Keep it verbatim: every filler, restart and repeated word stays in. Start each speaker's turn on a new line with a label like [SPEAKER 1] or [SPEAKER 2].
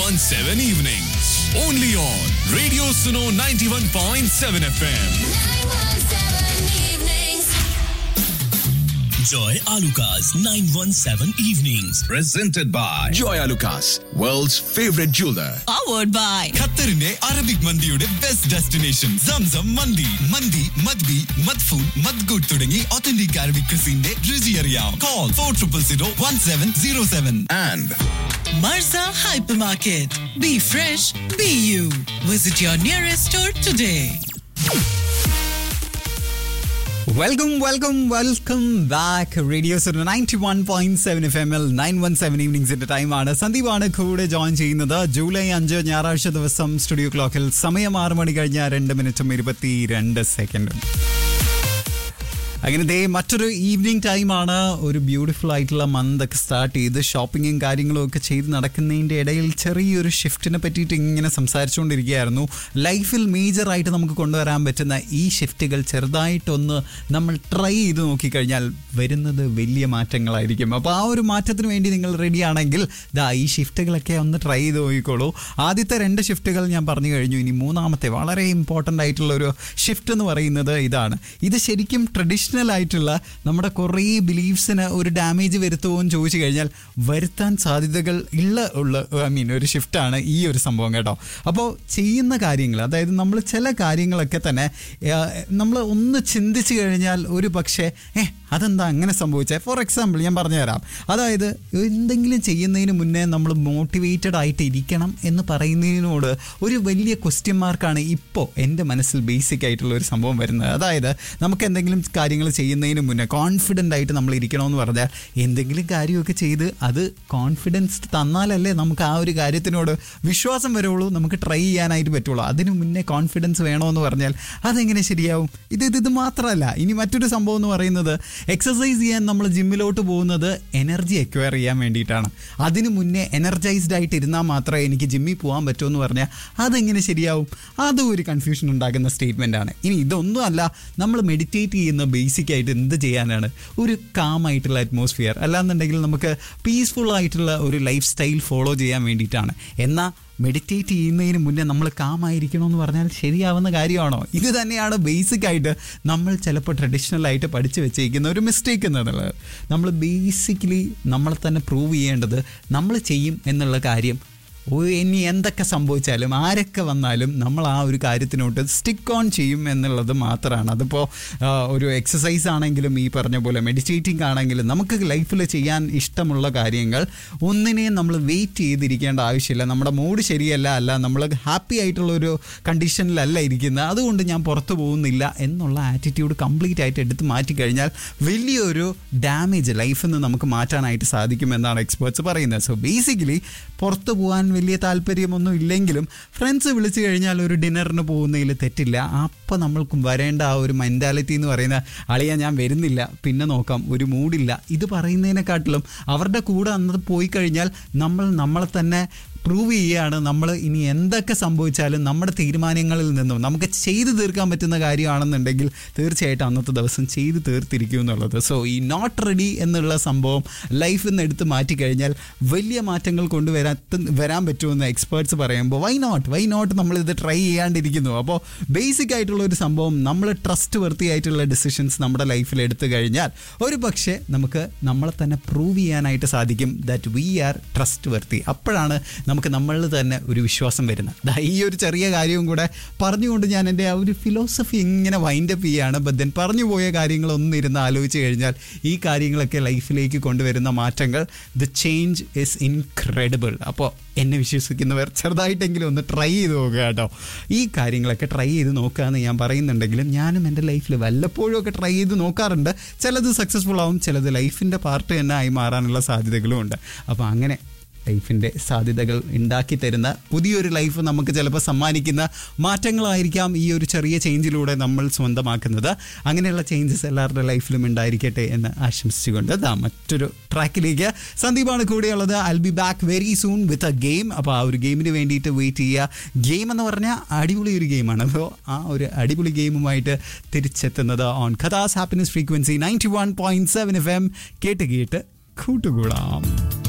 [SPEAKER 1] one seven evenings. Only on Radio Suno ninety-one point seven F M.
[SPEAKER 2] Joy Alucas nine one seven Evenings.
[SPEAKER 3] Presented by Joy Alucas, world's favorite jeweler.
[SPEAKER 4] Powered by
[SPEAKER 1] ഖത്തറിന്റെ Arabic മന്തിയുടെ best destination Zamzam മന്തി. മന്തി മദ്ബി മദ്ഫൂൻ മദ്ഗുഡ് തുടങ്ങി authentic Arabic ക്രിസിന്റെ രുചി അറിയാം. Call four triple zero one seven zero seven.
[SPEAKER 3] And
[SPEAKER 4] Marza Hypermarket. Be fresh, be you. Visit your nearest store today.
[SPEAKER 5] Welcome welcome welcome back radio സുന ninety one point seven F M L nine one seven ഈവനിങ്സിന്റെ ടൈമാണ്. സന്ദീപാണ് കൂടെ join ചെയ്യുന്നത്. July അഞ്ച് ഞായറാഴ്ച ദിവസം studio ക്ലോക്കിൽ സമയം ആറ് മണി കഴിഞ്ഞ രണ്ട് മിനിറ്റും ഇരുപത്തി രണ്ട് സെക്കൻഡും. അങ്ങനെ ദേ മറ്റൊരു ഈവനിങ് ടൈമാണ്. ഒരു ബ്യൂട്ടിഫുൾ ആയിട്ടുള്ള മന്തൊക്കെ സ്റ്റാർട്ട് ചെയ്ത് ഷോപ്പിങ്ങും കാര്യങ്ങളും ഒക്കെ ചെയ്ത് നടക്കുന്നതിൻ്റെ ഇടയിൽ ചെറിയൊരു ഷിഫ്റ്റിനെ പറ്റിയിട്ട് ഇങ്ങനെ സംസാരിച്ചുകൊണ്ടിരിക്കുകയായിരുന്നു. ലൈഫിൽ മേജറായിട്ട് നമുക്ക് കൊണ്ടുവരാൻ പറ്റുന്ന ഈ ഷിഫ്റ്റുകൾ ചെറുതായിട്ടൊന്ന് നമ്മൾ ട്രൈ ചെയ്ത് നോക്കിക്കഴിഞ്ഞാൽ വരുന്നത് വലിയ മാറ്റങ്ങളായിരിക്കും. അപ്പോൾ ആ ഒരു മാറ്റത്തിന് വേണ്ടി നിങ്ങൾ റെഡി ആണെങ്കിൽ ദാ ഈ ഷിഫ്റ്റുകളൊക്കെ ഒന്ന് ട്രൈ ചെയ്ത് നോക്കിക്കോളൂ. ആദ്യത്തെ രണ്ട് ഷിഫ്റ്റുകൾ ഞാൻ പറഞ്ഞു കഴിഞ്ഞു. ഇനി മൂന്നാമത്തെ വളരെ ഇമ്പോർട്ടൻ്റ് ആയിട്ടുള്ളൊരു ഷിഫ്റ്റ് എന്ന് പറയുന്നത് ഇതാണ്. ഇത് ശരിക്കും ട്രഡീഷണൽ ആയിട്ടുള്ള നമ്മുടെ കുറേ ബിലീഫ്സിന് ഒരു ഡാമേജ് വരുത്തുമോ എന്ന് ചോദിച്ചു കഴിഞ്ഞാൽ വരുത്താൻ സാധ്യതകൾ ഉള്ള ഉള്ള ഐ മീൻ ഒരു ഷിഫ്റ്റാണ് ഈ ഒരു സംഭവം കേട്ടോ. അപ്പോൾ ചെയ്യുന്ന കാര്യങ്ങൾ, അതായത് നമ്മൾ ചില കാര്യങ്ങളൊക്കെ തന്നെ നമ്മൾ ഒന്ന് ചിന്തിച്ചു കഴിഞ്ഞാൽ ഒരു പക്ഷേ ഏഹ് അതെന്താ അങ്ങനെ സംഭവിച്ചത്. ഫോർ എക്സാമ്പിൾ ഞാൻ പറഞ്ഞുതരാം. അതായത് എന്തെങ്കിലും ചെയ്യുന്നതിന് മുന്നേ നമ്മൾ മോട്ടിവേറ്റഡ് ആയിട്ട് ഇരിക്കണം എന്ന് പറയുന്നതിനോട് ഒരു വലിയ ക്വസ്റ്റ്യൻ മാർക്കാണ് ഇപ്പോൾ എൻ്റെ മനസ്സിൽ ബേസിക് ആയിട്ടുള്ള ഒരു സംഭവം വരുന്നത്. അതായത് നമുക്ക് എന്തെങ്കിലും കാര്യങ്ങൾ ചെയ്യുന്നതിന് മുന്നേ കോൺഫിഡൻ്റ് ആയിട്ട് നമ്മൾ ഇരിക്കണമെന്ന് പറഞ്ഞാൽ എന്തെങ്കിലും കാര്യമൊക്കെ ചെയ്ത് അത് കോൺഫിഡൻസ് തന്നാലല്ലേ നമുക്ക് ആ ഒരു കാര്യത്തിനോട് വിശ്വാസം വരുള്ളൂ, നമുക്ക് ട്രൈ ചെയ്യാനായിട്ട് പറ്റുള്ളൂ. അതിന് മുന്നേ കോൺഫിഡൻസ് വേണമെന്ന് പറഞ്ഞാൽ അതെങ്ങനെ ശരിയാവും? ഇത് ഇത് ഇത് മാത്രമല്ല, ഇനി മറ്റൊരു സംഭവം എന്ന് പറയുന്നത് എക്സസൈസ് ചെയ്യാൻ നമ്മൾ ജിമ്മിലോട്ട് പോകുന്നത് എനർജി അക്വയർ ചെയ്യാൻ വേണ്ടിയിട്ടാണ്. അതിന് മുന്നേ എനർജൈസ്ഡ് ആയിട്ട് ഇരുന്നാൽ മാത്രമേ എനിക്ക് ജിമ്മിൽ പോകാൻ പറ്റുമെന്ന് പറഞ്ഞാൽ അതെങ്ങനെ ശരിയാവും? അതും ഒരു കൺഫ്യൂഷൻ ഉണ്ടാക്കുന്ന സ്റ്റേറ്റ്മെൻ്റ് ആണ്. ഇനി ഇതൊന്നും അല്ല, നമ്മൾ മെഡിറ്റേറ്റ് ചെയ്യുന്ന ബേസിക് ആയിട്ട് എന്ത് ചെയ്യാനാണ്? ഒരു കാം ആയിട്ടുള്ള അറ്റ്മോസ്ഫിയർ, അല്ലാന്നുണ്ടെങ്കിൽ നമുക്ക് പീസ്ഫുൾ ആയിട്ടുള്ള ഒരു ലൈഫ് സ്റ്റൈൽ ഫോളോ ചെയ്യാൻ വേണ്ടിയിട്ടാണ്. എന്നാൽ മെഡിറ്റേറ്റ് ചെയ്യുന്നതിന് മുന്നേ നമ്മൾ കാമായിരിക്കണമെന്ന് പറഞ്ഞാൽ ശരിയാവുന്ന കാര്യമാണോ? ഇത് തന്നെയാണ് ബേസിക് ആയിട്ട് നമ്മൾ ചിലപ്പോൾ ട്രഡീഷണൽ ആയിട്ട് പഠിച്ചു വെച്ചേക്കുന്ന ഒരു മിസ്റ്റേക്ക് എന്നുള്ളത്. നമ്മൾ ബേസിക്കലി നമ്മളെ തന്നെ പ്രൂവ് ചെയ്യേണ്ടത് നമ്മൾ ചെയ്യും എന്നുള്ള കാര്യം. ഇനി എന്തൊക്കെ സംഭവിച്ചാലും ആരൊക്കെ വന്നാലും നമ്മൾ ആ ഒരു കാര്യത്തിനോട്ട് സ്റ്റിക്ക് ഓൺ ചെയ്യും എന്നുള്ളത് മാത്രമാണ്. അതിപ്പോൾ ഒരു എക്സസൈസ് ആണെങ്കിലും ഈ പറഞ്ഞ പോലെ മെഡിറ്റേറ്റിംഗ് ആണെങ്കിലും നമുക്ക് ലൈഫിൽ ചെയ്യാൻ ഇഷ്ടമുള്ള കാര്യങ്ങൾ ഒന്നിനെയും നമ്മൾ വെയിറ്റ് ചെയ്തിരിക്കേണ്ട ആവശ്യമില്ല. നമ്മുടെ മൂഡ് ശരിയല്ല, അല്ല നമ്മൾ ഹാപ്പി ആയിട്ടുള്ളൊരു കണ്ടീഷനിലല്ല ഇരിക്കുന്നത്, അതുകൊണ്ട് ഞാൻ പുറത്തു പോകുന്നില്ല എന്നുള്ള ആറ്റിറ്റ്യൂഡ് കംപ്ലീറ്റ് ആയിട്ട് എടുത്ത് മാറ്റിക്കഴിഞ്ഞാൽ വലിയൊരു ഡാമേജ് ലൈഫിൽ നിന്ന് നമുക്ക് മാറ്റാനായിട്ട് സാധിക്കുമെന്നാണ് എക്സ്പേർട്സ് പറയുന്നത്. സോ ബേസിക്കലി പുറത്ത് പോകാൻ വലിയ താല്പര്യമൊന്നും ഇല്ലെങ്കിലും ഫ്രണ്ട്സ് വിളിച്ചു കഴിഞ്ഞാൽ ഒരു ഡിന്നറിന് പോകുന്നതിൽ തെറ്റില്ല. അപ്പോൾ നമ്മൾക്ക് വരേണ്ട ആ ഒരു മെൻറ്റാലിറ്റി എന്ന് പറയുന്ന അളിയാ ഞാൻ വരുന്നില്ല, പിന്നെ നോക്കാം, ഒരു മൂഡില്ല, ഇത് പറയുന്നതിനെക്കാട്ടിലും അവരുടെ കൂടെ അന്നത് പോയി കഴിഞ്ഞാൽ നമ്മൾ നമ്മളെ തന്നെ പ്രൂവ് ചെയ്യുകയാണ്. നമ്മൾ ഇനി എന്തൊക്കെ സംഭവിച്ചാലും നമ്മുടെ തീരുമാനങ്ങളിൽ നിന്നും നമുക്ക് ചെയ്തു തീർക്കാൻ പറ്റുന്ന കാര്യമാണെന്നുണ്ടെങ്കിൽ തീർച്ചയായിട്ടും അന്നത്തെ ദിവസം ചെയ്ത് തീർത്തിരിക്കും എന്നുള്ളത്. സോ ഈ നോട്ട് റെഡി എന്നുള്ള സംഭവം ലൈഫിൽ നിന്ന് എടുത്ത് മാറ്റിക്കഴിഞ്ഞാൽ വലിയ മാറ്റങ്ങൾ കൊണ്ടുവരാൻ വരാൻ പറ്റുമെന്ന് എക്സ്പേർട്സ് പറയുമ്പോൾ വൈ നോട്ട് വൈ നോട്ട് നമ്മളിത് ട്രൈ ചെയ്യാണ്ടിരിക്കുന്നു. അപ്പോൾ ബേസിക് ആയിട്ടുള്ള ഒരു സംഭവം, നമ്മൾ ട്രസ്റ്റ് വർത്തി ആയിട്ടുള്ള ഡിസിഷൻസ് നമ്മുടെ ലൈഫിൽ എടുത്തു കഴിഞ്ഞാൽ ഒരു പക്ഷേ നമുക്ക് നമ്മളെ തന്നെ പ്രൂവ് ചെയ്യാനായിട്ട് സാധിക്കും ദാറ്റ് വി ആർ ട്രസ്റ്റ് വർത്തി. അപ്പോഴാണ് നമുക്ക് നമ്മളിൽ തന്നെ ഒരു വിശ്വാസം വരുന്നത്. ഈ ഒരു ചെറിയ കാര്യവും കൂടെ പറഞ്ഞുകൊണ്ട് ഞാൻ എൻ്റെ ആ ഒരു ഫിലോസഫി ഇങ്ങനെ വൈൻഡപ്പ് ചെയ്യുകയാണ്. ബട്ട് ദെൻ പറഞ്ഞു പോയ കാര്യങ്ങളൊന്നും ഇരുന്ന് ആലോചിച്ച് കഴിഞ്ഞാൽ ഈ കാര്യങ്ങളൊക്കെ ലൈഫിലേക്ക് കൊണ്ടുവരുന്ന മാറ്റങ്ങൾ, ദ ചേഞ്ച് ഇസ് ഇൻക്രെഡിബിൾ. അപ്പോൾ എന്നെ വിശ്വസിക്കുന്നവർ ചെറുതായിട്ടെങ്കിലും ഒന്ന് ട്രൈ ചെയ്ത് നോക്കുക കേട്ടോ. ഈ കാര്യങ്ങളൊക്കെ ട്രൈ ചെയ്ത് നോക്കുക എന്ന് ഞാൻ പറയുന്നുണ്ടെങ്കിലും ഞാനും എൻ്റെ ലൈഫിൽ വല്ലപ്പോഴും ഒക്കെ ട്രൈ ചെയ്ത് നോക്കാറുണ്ട്. ചിലത് സക്സസ്ഫുൾ ആവും, ചിലത് ലൈഫിൻ്റെ പാർട്ട് തന്നെ ആയി മാറാനുള്ള സാധ്യതകളും ഉണ്ട്. അപ്പോൾ അങ്ങനെ ലൈഫിൻ്റെ സാധ്യതകൾ ഉണ്ടാക്കി തരുന്ന പുതിയൊരു ലൈഫ് നമുക്ക് ചിലപ്പോൾ സമ്മാനിക്കുന്ന മാറ്റങ്ങളായിരിക്കാം ഈ ഒരു ചെറിയ ചേഞ്ചിലൂടെ നമ്മൾ സ്വന്തമാക്കുന്നത്. അങ്ങനെയുള്ള ചേഞ്ചസ് എല്ലാവരുടെ ലൈഫിലും ഉണ്ടായിരിക്കട്ടെ എന്ന് ആശംസിച്ചുകൊണ്ട് ദാ മറ്റൊരു ട്രാക്കിലേക്ക് സന്ദീപാണ് കൂടെയുള്ളത്. I B back very soon with a game. അപ്പോൾ ആ ഒരു ഗെയിമിന് വേണ്ടിയിട്ട് വെയിറ്റ് ചെയ്യുക. ഗെയിം എന്ന് പറഞ്ഞാൽ അടിപൊളി ഒരു ഗെയിമാണ്. അപ്പോൾ ആ ഒരു അടിപൊളി ഗെയിമുമായിട്ട് തിരിച്ചെത്തുന്നത് on ഖദാസ് happiness frequency ninety one point seven F M. കേട്ട് കേട്ട് കൂട്ടുകൂടാം.